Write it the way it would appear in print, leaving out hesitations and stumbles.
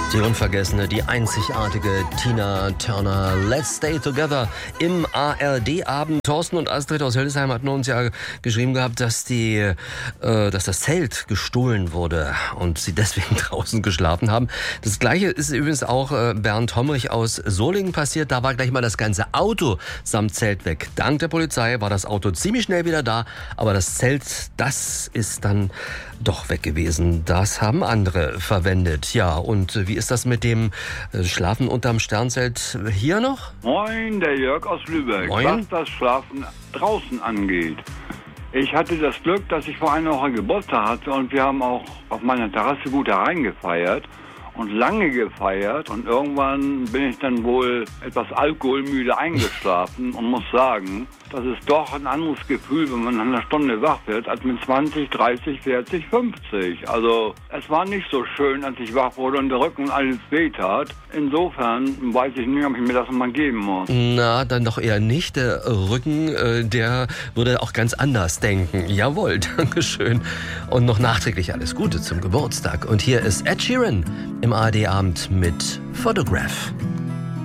Die unvergessene, die einzigartige Tina Turner. Let's Stay Together im ARD-Abend. Thorsten und Astrid aus Hildesheim hatten uns ja geschrieben gehabt, dass das Zelt gestohlen wurde und sie deswegen draußen geschlafen haben. Das Gleiche ist übrigens auch Bernd Homrich aus Solingen passiert. Da war gleich mal das ganze Auto samt Zelt weg. Dank der Polizei war das Auto ziemlich schnell wieder da, aber das Zelt, das ist dann doch weg gewesen. Das haben andere verwendet. Ja, und wie ist das mit dem Schlafen unterm Sternzelt hier noch? Moin, der Jörg aus Lübeck. Moin. Was das Schlafen draußen angeht. Ich hatte das Glück, dass ich vor einer Woche Geburtstag hatte und wir haben auch auf meiner Terrasse gut hereingefeiert und lange gefeiert und irgendwann bin ich dann wohl etwas alkoholmüde eingeschlafen und muss sagen, das ist doch ein anderes Gefühl, wenn man nach einer Stunde wach wird, als mit 20, 30, 40, 50. Also es war nicht so schön, als ich wach wurde und der Rücken alles wehtat. Insofern weiß ich nicht, ob ich mir das mal geben muss. Na, dann doch eher nicht. Der Rücken, der würde auch ganz anders denken. Jawohl, Dankeschön. Und noch nachträglich alles Gute zum Geburtstag. Und hier ist Ed Sheeran im ARD-Abend mit Photograph.